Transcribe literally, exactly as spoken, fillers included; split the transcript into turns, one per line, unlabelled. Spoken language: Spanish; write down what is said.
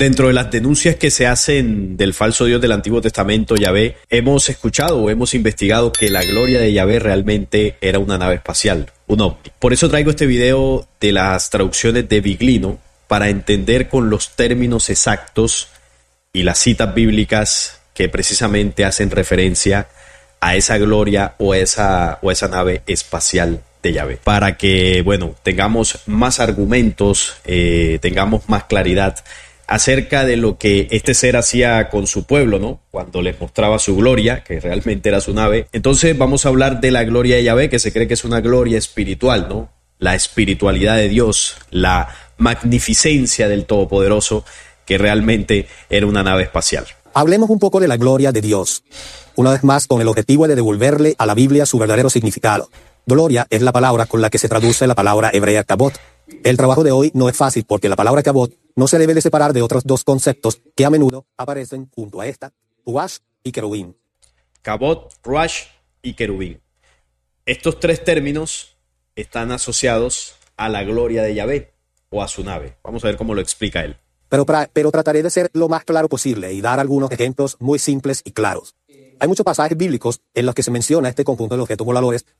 Dentro de las denuncias que se hacen del falso Dios del Antiguo Testamento, Yahvé, hemos escuchado o hemos investigado que la gloria de Yahvé realmente era una nave espacial, un ovni. Por eso traigo este video de las traducciones de Biglino, para entender con los términos exactos y las citas bíblicas que precisamente hacen referencia a esa gloria o esa, o esa nave espacial de Yahvé. Para que, bueno, tengamos más argumentos, eh, tengamos más claridad acerca de lo que este ser hacía con su pueblo, ¿no? Cuando les mostraba su gloria, que realmente era su nave. Entonces vamos a hablar de la gloria de Yahvé, que se cree que es una gloria espiritual, ¿no? La espiritualidad de Dios, la magnificencia del Todopoderoso, que realmente era una nave espacial.
Hablemos un poco de la gloria de Dios, una vez más con el objetivo de devolverle a la Biblia su verdadero significado. Gloria es la palabra con la que se traduce la palabra hebrea kabod. El trabajo de hoy no es fácil porque la palabra kabod no se debe de separar de otros dos conceptos que a menudo aparecen junto a esta, ruach y querubín.
Kabod, ruach y querubín. Estos tres términos están asociados a la gloria de Yahvé o a su nave. Vamos a ver cómo lo explica él.
Pero, pra, pero trataré de ser lo más claro posible y dar algunos ejemplos muy simples y claros. Hay muchos pasajes bíblicos en los que se menciona este conjunto de objetos voladores